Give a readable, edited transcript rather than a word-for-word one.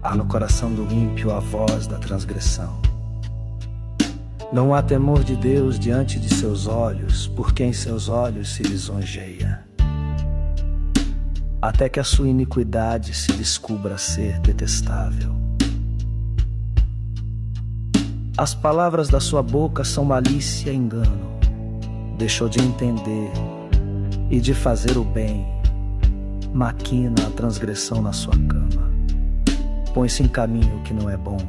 Há no coração do ímpio a voz da transgressão. Não há temor de Deus diante de seus olhos, porque em seus olhos se lisonjeia, até que a sua iniquidade se descubra ser detestável. As palavras da sua boca são malícia e engano. Deixou de entender e de fazer o bem, maquina a transgressão na sua cama. Põe-se em caminho que não é bom.